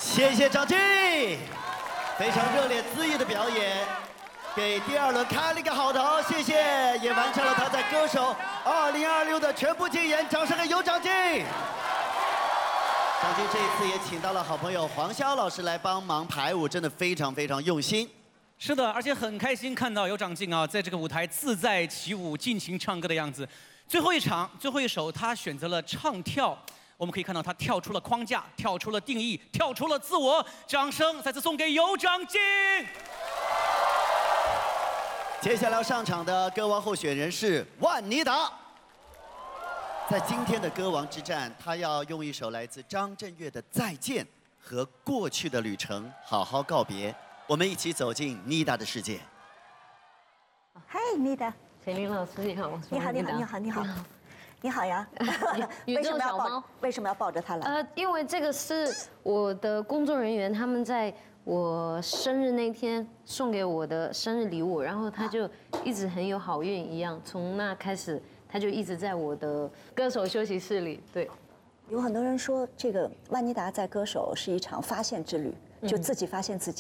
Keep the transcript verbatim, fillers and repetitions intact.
谢谢张晋，非常热烈恣意的表演，给第二轮开了一个好头，谢谢，也完成了他在歌手二零二六的全部竞演，掌声给有长进。张晋这一次也请到了好朋友黄潇老师来帮忙排舞，真的非常非常用心。 是的，而且很开心看到有长进啊，在这个舞台自在起舞、尽情唱歌的样子。最后一场，最后一首，他选择了唱跳，我们可以看到他跳出了框架，跳出了定义，跳出了自我。掌声再次送给有长进。 接下来要上场的歌王候选人是万妮达。在今天的歌王之战，他要用一首来自张震岳的《再见》和过去的旅程好好告别。 我们一起走进妮达的世界。 嗨，妮达， 陈琳老师你好， 你好，你好，你好，你好，你好呀！ 宇宙小猫为什么要抱着它来？ 呃，因为这个是我的工作人员，他们在我生日那天送给我的生日礼物，然后他就一直很有好运一样，从那开始他就一直在我的歌手休息室里。对， 有很多人说，这个万妮达在歌手是一场发现之旅，就自己发现自己。